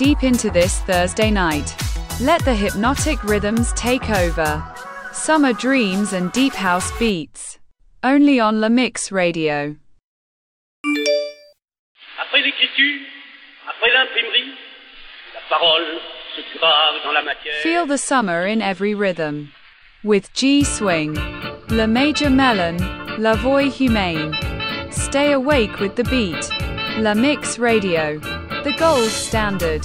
deep into this Thursday night. Let the hypnotic rhythms take over. Summer dreams and deep house beats. Only on La Mix Radio. Après l'écriture, après l'imprimerie, la parole se grave dans la matière. Feel the summer in every rhythm. With G Swing, La Major Melon, La Voix Humaine. Stay awake with the beat. La Mix Radio. The gold standard.